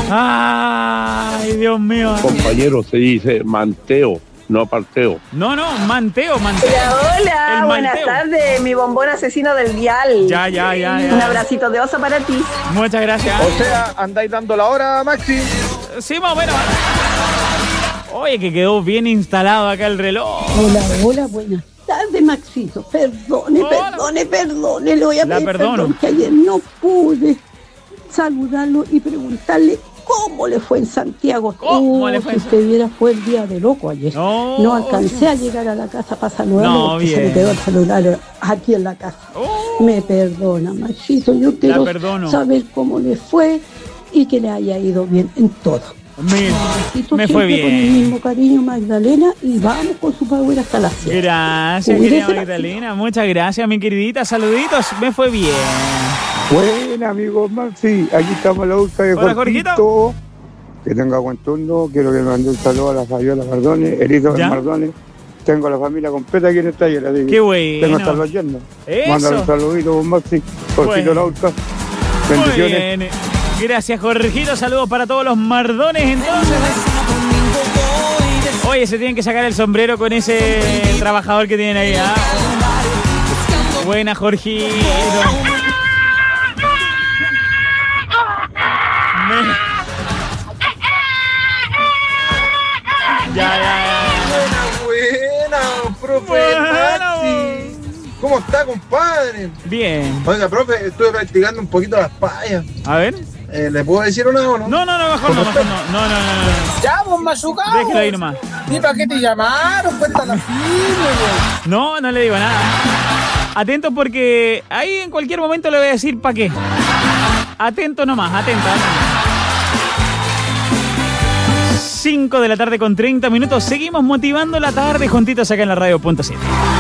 Ay, Dios mío. Compañero, se dice manteo, no parteo. No, manteo. Hola, El buenas manteo. tardes, mi bombón asesino del vial. Ya. Un abracito de oso para ti. Muchas gracias. O sea, andáis dando la hora, Maxi. Sí, más o menos. Oye, que quedó bien instalado acá el reloj. Hola, buenas tardes, Maxito. Perdone, le voy a La pedir perdono. perdón que ayer no pude saludarlo y preguntarle cómo le fue en Santiago. ¿Cómo le fue Si en usted viera, fue el día de loco ayer. No alcancé a llegar a la casa para saludarlo No, porque se bien. me quedó el celular aquí en la casa. Me perdona, Maxito, yo quiero perdono. saber cómo le fue y que le haya ido bien en todo. Mira, Maxito, me fue siempre con el bien. mismo cariño, Magdalena, y vamos con su power hasta las 7. Gracias, querida Magdalena. Muchas gracias, mi queridita. Saluditos. Me fue bien. Buena, amigo Maxi. Aquí estamos en la urca de Hola, Jorgito. Que tenga buen turno. Quiero que me mande un saludo a la Fabiola Mardones, Elizabeth ¿Ya? Mardones. Tengo a la familia completa aquí en el taller. Así que Qué bueno. tengo hasta los yernos. Eso. Mándale un saludito, Maxi. Jorgito Bueno. la urca. Muy Bendiciones. bien. Gracias, Jorgito. Saludos para todos los mardones, entonces. Oye, se tienen que sacar el sombrero con ese trabajador que tienen ahí. ¿Ah? Buena, Jorgito. Buena, profe Bueno. Maxi. ¿Cómo está, compadre? Bien. Oiga, profe, estuve practicando un poquito las payas. A ver. ¿Le puedo decir una o no? No, mejor no. Ya, vos machucado. Déjelo ahí nomás. ¿Y para qué te llamaron? Cuéntala firme, No le digo nada. Atento porque ahí en cualquier momento le voy a decir para qué. Atento nomás, atento. 5 de la tarde con 30 minutos. Seguimos motivando la tarde juntitos acá en la radio.7.